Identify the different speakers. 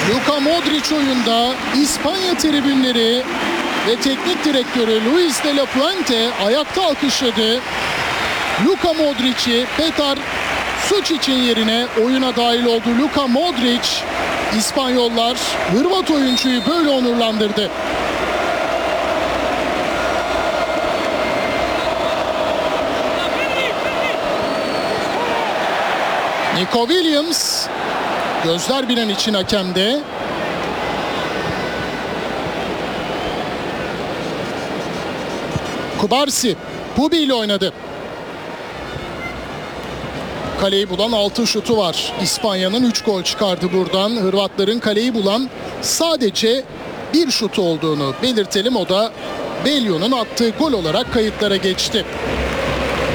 Speaker 1: Luka Modric oyunda. İspanya tribünleri ve teknik direktörü Luis de la Fuente ayakta alkışladı. Luka Modric'i Petar Sučic'in yerine oyuna dahil oldu. Luka Modric, İspanyollar Hırvat oyuncuyu böyle onurlandırdı. Nico Williams, gözler binen için hakemde. Kubarsi, Pubi ile oynadı. Kaleyi bulan 6 şutu var. İspanya'nın 3 gol çıkardı buradan. Hırvatların kaleyi bulan sadece bir şutu olduğunu belirtelim. O da Belio'nun attığı gol olarak kayıtlara geçti.